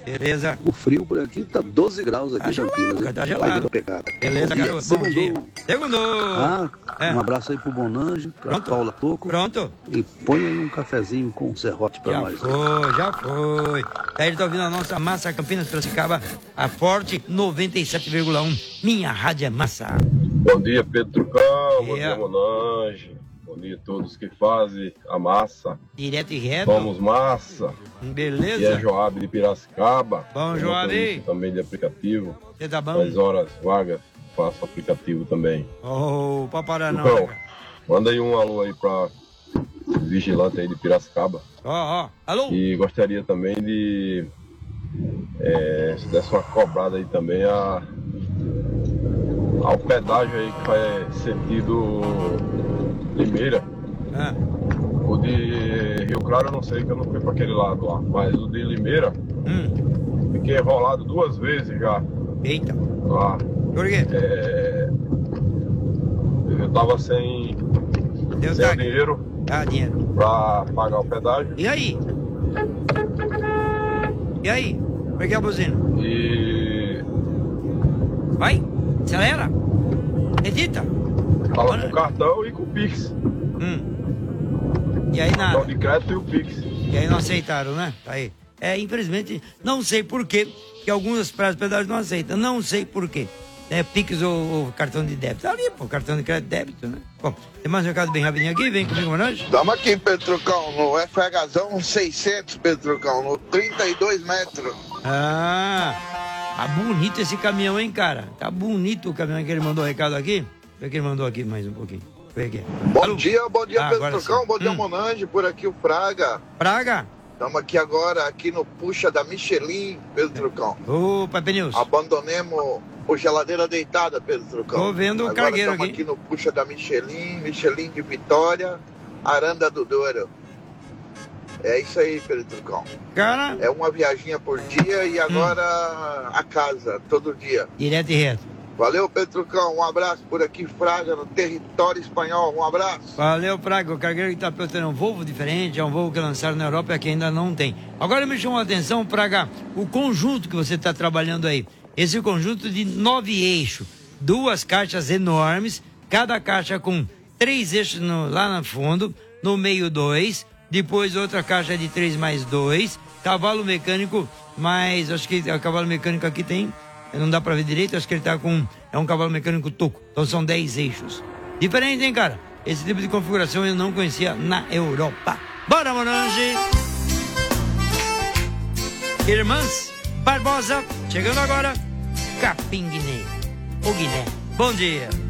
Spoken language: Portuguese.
Beleza. O frio por aqui tá 12 graus aqui em Campinas. Tá gelado. Beleza, garoto. Bom dia. Segundou. Um abraço aí pro Bonange, pra Paula Toco. Pronto. E põe aí um cafezinho com serrote pra nós. Já foi. Aí ele tá ouvindo a nossa Massa Campinas Piracicaba, a Forte 97,1. Minha rádio é massa. Bom dia, Pedro Trucão. Bom dia, Monange. Bom dia a todos que fazem a massa. Direto e reto. Somos massa. Beleza. E é Joab de Piracicaba. Bom, Joab. Também de aplicativo. Você tá bom? Nas horas vagas, faço aplicativo também. Ô, pra parar não. Então, manda aí um alô aí pra vigilante aí de Piracicaba. Alô? E gostaria também de se desse uma cobrada aí também ao pedágio aí que faz sentido Limeira. O de Rio Claro eu não sei, que eu não fui para aquele lado lá, mas o de Limeira fiquei enrolado 2 vezes já. Eita. Lá. Por quê? Eu tava sem dinheiro para pagar o pedágio. E aí? Por que a buzina? Vai, acelera. Edita. Fala com o cartão e com o Pix. E aí nada. Cartão de crédito e o Pix. E aí não aceitaram, né? Aí. Infelizmente, não sei por quê, que algumas praias de pedágio não aceitam. Não sei por quê. Pix ou cartão de débito. Ali, pô, cartão de crédito e débito, né? Bom, tem mais um recado bem rapidinho aqui, vem comigo, Monange. Estamos aqui, Pedro Trucão, no FHzão 600, Pedro Trucão, no 32 metros. Tá bonito esse caminhão, hein, cara? Tá bonito o caminhão que ele mandou o recado aqui. Vê que ele mandou aqui mais um pouquinho. Vê aqui. Bom dia, Pedro Trucão, bom dia, Monange, por aqui o Fraga. Praga? Estamos aqui agora, aqui no Puxa da Michelin, Pedro Trucão. Ô, Pneus. Abandonemos o Geladeira Deitada, Pedro Trucão. Tô vendo o cargueiro aqui. Estamos aqui no Puxa da Michelin de Vitória, Aranda do Douro. É isso aí, Pedro Trucão. Cara... É uma viaginha por dia e agora a casa, todo dia. Direto e reto. Valeu, Pedro Trucão. Um abraço por aqui, Fraga, no território espanhol. Um abraço. Valeu, Fraga. O cargueiro que tá pilotando é um Volvo diferente, é um Volvo que lançaram na Europa e que ainda não tem. Agora me chamou a atenção, Fraga, o conjunto que você está trabalhando aí. Esse conjunto de 9 eixos, 2 caixas enormes, cada caixa com 3 eixos lá no fundo, no meio 2, depois outra caixa de 3 mais 2, cavalo mecânico mais, acho que o cavalo mecânico aqui tem, não dá pra ver direito, acho que ele tá com, é um cavalo mecânico toco, então são 10 eixos. Diferente, hein, cara? Esse tipo de configuração eu não conhecia na Europa. Bora, Monange! Irmãs Barbosa, chegando agora, Capim Guiné, o Guiné. Bom dia.